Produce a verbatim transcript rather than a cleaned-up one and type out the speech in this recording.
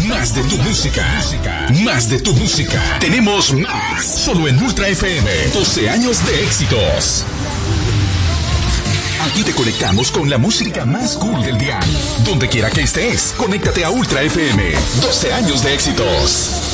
Más de tu música. Más de tu música. Tenemos más. Solo en Ultra F M. doce años de éxitos. Aquí te conectamos con la música más cool del día. Donde quiera que estés, conéctate a Ultra F M. doce años de éxitos.